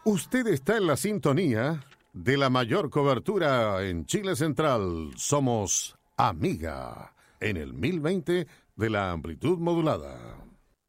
Usted está en la sintonía de la mayor cobertura en Chile Central. Somos Amiga, en el 1020 de la amplitud modulada.